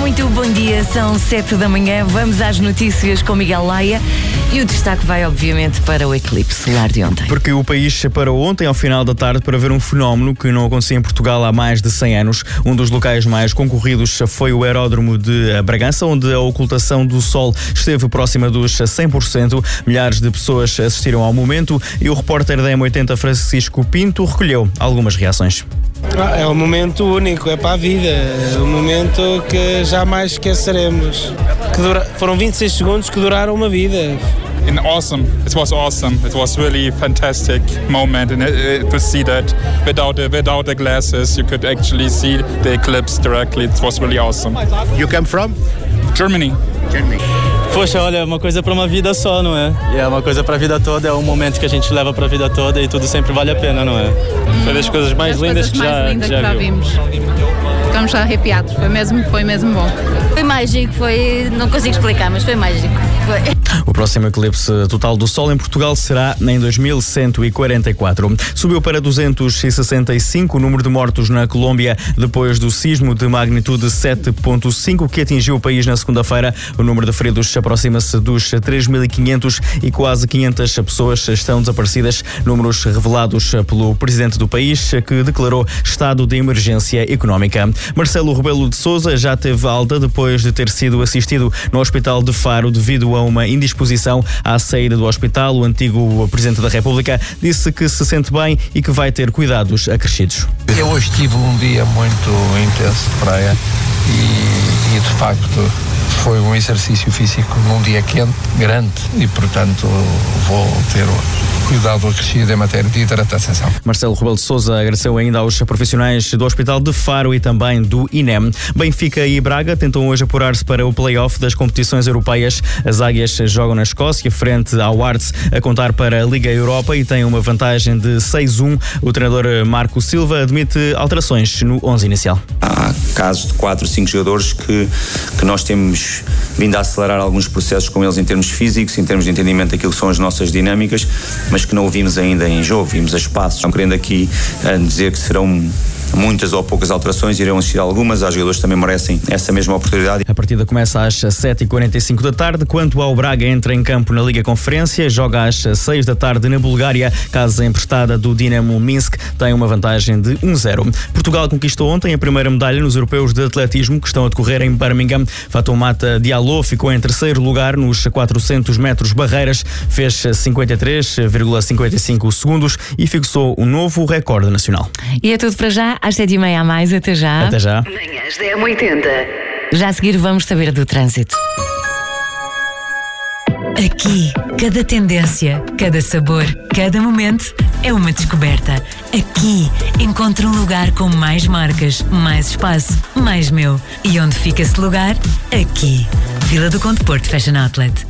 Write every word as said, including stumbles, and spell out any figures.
Muito bom dia, são sete da manhã, vamos às notícias com Miguel Laia e o destaque vai obviamente para o eclipse solar de ontem. Porque o país parou ontem ao final da tarde para ver um fenómeno que não acontecia em Portugal há mais de cem anos. Um dos locais mais concorridos foi o aeródromo de Bragança, onde a ocultação do sol esteve próxima dos cem por cento. Milhares de pessoas assistiram ao momento e o repórter da M oitenta, Francisco Pinto, recolheu algumas reações. Ah, é um momento único, é para a vida, é um momento que jamais esqueceremos. Que dura, foram vinte e seis segundos que duraram uma vida. And awesome, it was awesome. It was really fantastic moment, and uh, to see that without the, without the glasses, you could actually see the eclipse directly. It was really awesome. You come from? Germany. Germany. Poxa, olha, é uma coisa para uma vida só, não é? E é uma coisa para a vida toda, é um momento que a gente leva para a vida toda e tudo sempre vale a pena, não é? Hum, Foi das coisas mais das lindas coisas que mais já, lindas já, que já vimos. Ficamos arrepiados, foi mesmo, foi mesmo bom. Foi mágico, foi, não consigo explicar, mas foi mágico. Foi. O próximo eclipse total do Sol em Portugal será em dois mil cento e quarenta e quatro. Subiu para duzentos e sessenta e cinco o número de mortos na Colômbia depois do sismo de magnitude sete ponto cinco que atingiu o país na segunda-feira. O número de feridos aproxima-se dos três mil e quinhentos e quase quinhentas pessoas estão desaparecidas. Números revelados pelo presidente do país, que declarou estado de emergência económica. Marcelo Rebelo de Sousa já teve alta depois de ter sido assistido no Hospital de Faro devido a uma indisposição à saída do hospital. O antigo Presidente da República disse que se sente bem e que vai ter cuidados acrescidos. Eu hoje tive um dia muito intenso de praia e, e de facto foi um exercício físico num dia quente, grande, e portanto vou ter cuidado acrescido em matéria de hidratação. Marcelo Rebelo de Sousa agradeceu ainda aos profissionais do Hospital de Faro e também do I N E M. Benfica e Braga tentam hoje apurar-se para o play-off das competições europeias. As águias jogam na Escócia, frente ao Arts, a contar para a Liga Europa e têm uma vantagem de seis a um. O treinador Marco Silva admite alterações no onze inicial. Há casos de quatro, cinco jogadores que, que nós temos vindo a acelerar alguns processos com eles em termos físicos, em termos de entendimento daquilo que são as nossas dinâmicas, mas que não o vimos ainda em jogo, vimos a espaços. Não querendo aqui uh, dizer que serão muitas ou poucas alterações, irão existir algumas. Os jogadores também merecem essa mesma oportunidade. A partida começa às sete e quarenta e cinco da tarde. Quanto ao Braga, entra em campo na Liga Conferência, joga às seis da tarde na Bulgária. Casa emprestada do Dinamo Minsk tem uma vantagem de um a zero. Portugal conquistou ontem a primeira medalha nos europeus de atletismo que estão a decorrer em Birmingham. Fatoumata Diallo ficou em terceiro lugar nos quatrocentos metros barreiras, fez cinquenta e três vírgula cinquenta e cinco segundos e fixou um novo recorde nacional. E é tudo para já. Às sete e meia a mais, até já. Até já. Manhãs da M oitenta. Já a seguir vamos saber do trânsito. Aqui, cada tendência, cada sabor, cada momento é uma descoberta. Aqui, encontro um lugar com mais marcas, mais espaço, mais meu. E onde fica esse lugar? Aqui. Vila do Conde Porto Fashion Outlet.